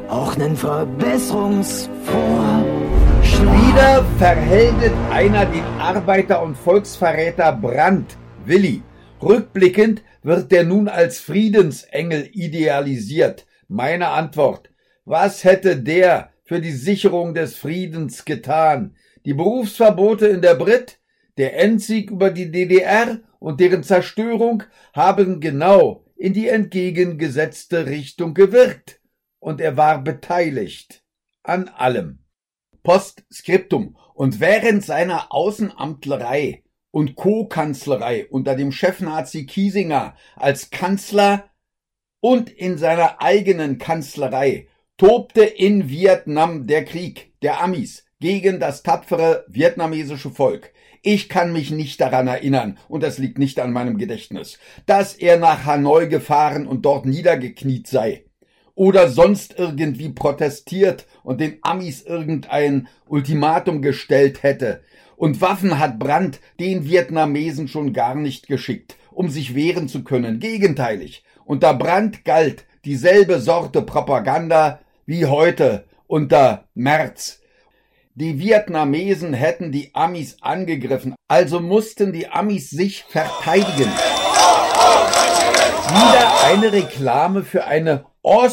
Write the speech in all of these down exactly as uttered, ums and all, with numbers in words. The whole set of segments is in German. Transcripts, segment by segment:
auch nen Verbesserungsvorschlag. Wieder verheldet einer den Arbeiter- und Volksverräter Brandt, Willi. Rückblickend wird der nun als Friedensengel idealisiert. Meine Antwort: Was hätte der für die Sicherung des Friedens getan? Die Berufsverbote in der Brit, der Endsieg über die D D R und deren Zerstörung haben genau in die entgegengesetzte Richtung gewirkt. Und er war beteiligt an allem. Postskriptum: Und während seiner Außenamtlerei und Co-Kanzlerei unter dem Chefnazi Kiesinger als Kanzler und in seiner eigenen Kanzlerei tobte in Vietnam der Krieg der Amis gegen das tapfere vietnamesische Volk. Ich kann mich nicht daran erinnern, und das liegt nicht an meinem Gedächtnis, dass er nach Hanoi gefahren und dort niedergekniet sei oder sonst irgendwie protestiert und den Amis irgendein Ultimatum gestellt hätte. Und Waffen hat Brandt den Vietnamesen schon gar nicht geschickt, um sich wehren zu können. Gegenteilig. Unter Brandt galt dieselbe Sorte Propaganda wie heute unter Merz. Die Vietnamesen hätten die Amis angegriffen, also mussten die Amis sich verteidigen. Wieder eine Reklame für eine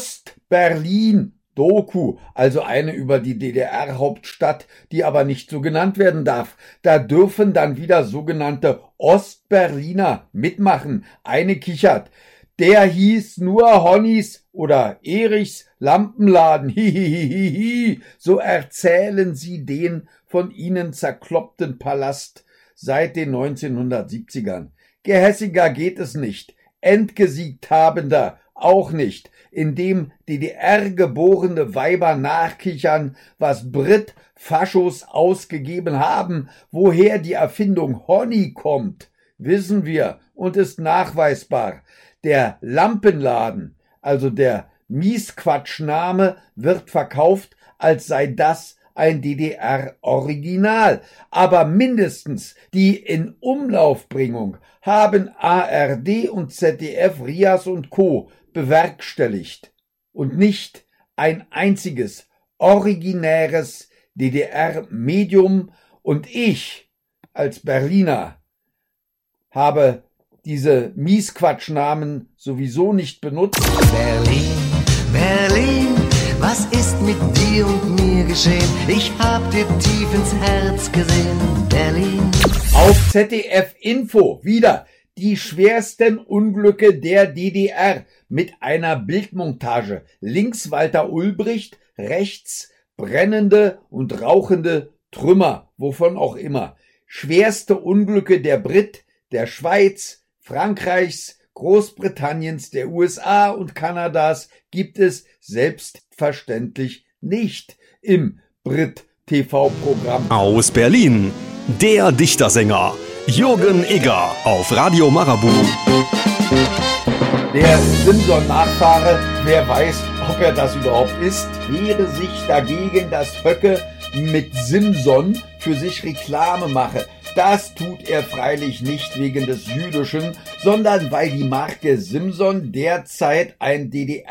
Ost-Berlin-Doku, also eine über die D D R-Hauptstadt, die aber nicht so genannt werden darf. Da dürfen dann wieder sogenannte Ostberliner mitmachen. Eine kichert. Der hieß nur Honnys oder Erichs Lampenladen. Hihihihi. So erzählen sie den von ihnen zerkloppten Palast seit den neunzehnhundertsiebzigern. Gehässiger geht es nicht. Endgesiegt habender auch nicht, indem D D R-geborene Weiber nachkichern, was Brit-Faschos ausgegeben haben. Woher die Erfindung Honey kommt, wissen wir und ist nachweisbar. Der Lampenladen, also der Miesquatschname, wird verkauft, als sei das ein D D R-Original. Aber mindestens die in Umlaufbringung haben A R D und Z D F, Rias und Co. bewerkstelligt. Und nicht ein einziges originäres D D R-Medium. Und ich als Berliner habe diese Miesquatschnamen sowieso nicht benutzt. Berlin, Berlin, was ist mit dir und mir geschehen? Ich hab dir tief ins Herz gesehen, Berlin. Auf Z D F Info wieder die schwersten Unglücke der D D R mit einer Bildmontage. Links Walter Ulbricht, rechts brennende und rauchende Trümmer, wovon auch immer. Schwerste Unglücke der Brit, der Schweiz, Frankreichs, Großbritanniens, der U S A und Kanadas gibt es selbstverständlich nicht im Brit-T V-Programm. Aus Berlin, der Dichtersänger Jürgen Egger auf Radio Marabout. Der Simson-Nachfahre, wer weiß, ob er das überhaupt ist, wehre sich dagegen, dass Höcke mit Simson für sich Reklame mache. Das tut er freilich nicht wegen des Jüdischen, sondern weil die Marke Simson derzeit ein D D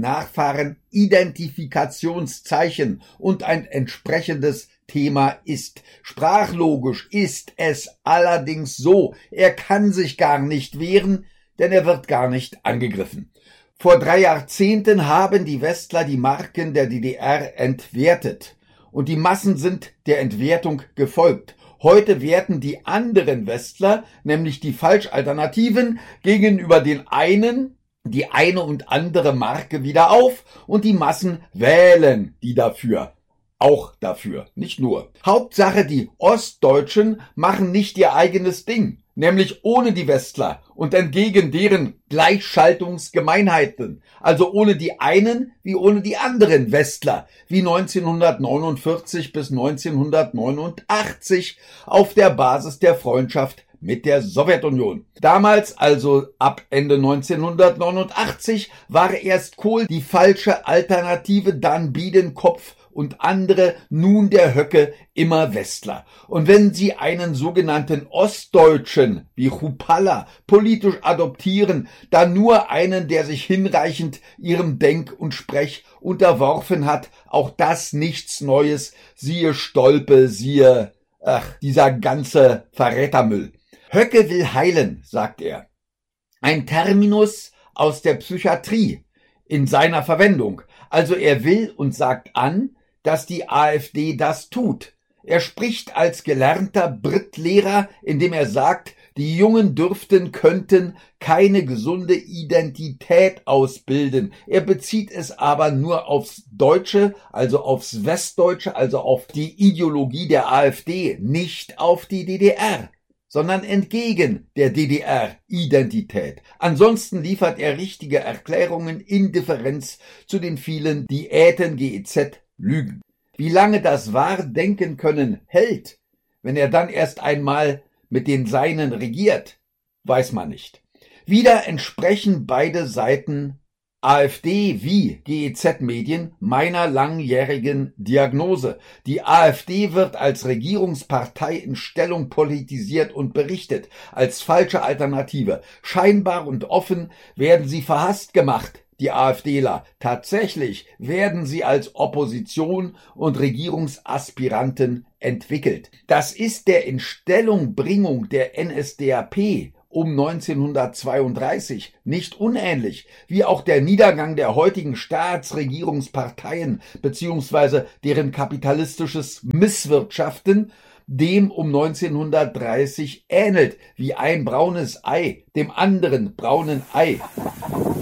R-Nachfahren-Identifikationszeichen und ein entsprechendes Thema ist. Sprachlogisch ist es allerdings so, er kann sich gar nicht wehren, denn er wird gar nicht angegriffen. Vor drei Jahrzehnten haben die Westler die Marken der D D R entwertet und die Massen sind der Entwertung gefolgt. Heute werten die anderen Westler, nämlich die Falschalternativen, gegenüber den einen die eine und andere Marke wieder auf und die Massen wählen die dafür. Auch dafür, nicht nur. Hauptsache, die Ostdeutschen machen nicht ihr eigenes Ding, nämlich ohne die Westler und entgegen deren Gleichschaltungsgemeinheiten, also ohne die einen wie ohne die anderen Westler, wie neunzehnhundertneunundvierzig bis neunzehnhundertneunundachtzig auf der Basis der Freundschaft mit der Sowjetunion. Damals, also ab Ende neunzehnhundertneunundachtzig, war erst Kohl die falsche Alternative, dann Biedenkopf und andere, nun der Höcke, immer Westler. Und wenn Sie einen sogenannten Ostdeutschen wie Chupalla politisch adoptieren, dann nur einen, der sich hinreichend ihrem Denk und Sprech unterworfen hat. Auch das nichts Neues. Siehe Stolpe, siehe, ach, dieser ganze Verrätermüll. Höcke will heilen, sagt er. Ein Terminus aus der Psychiatrie in seiner Verwendung. Also er will und sagt an, dass die AfD das tut. Er spricht als gelernter Brit-Lehrer, indem er sagt, die Jungen dürften, könnten keine gesunde Identität ausbilden. Er bezieht es aber nur aufs Deutsche, also aufs Westdeutsche, also auf die Ideologie der AfD, nicht auf die D D R, sondern entgegen der D D R-Identität. Ansonsten liefert er richtige Erklärungen in Differenz zu den vielen Diäten, G E Z, Lügen. Wie lange das Wahrdenken können hält, wenn er dann erst einmal mit den Seinen regiert, weiß man nicht. Wieder entsprechen beide Seiten AfD wie G E Z-Medien meiner langjährigen Diagnose. Die AfD wird als Regierungspartei in Stellung politisiert und berichtet, als falsche Alternative. Scheinbar und offen werden sie verhasst gemacht, die AfDler. Tatsächlich werden sie als Opposition und Regierungsaspiranten entwickelt. Das ist der Instellungbringung der N S D A P um neunzehnhundertzweiunddreißig nicht unähnlich, wie auch der Niedergang der heutigen Staatsregierungsparteien bzw. deren kapitalistisches Misswirtschaften dem um neunzehnhundertdreißig ähnelt, wie ein braunes Ei dem anderen braunen Ei.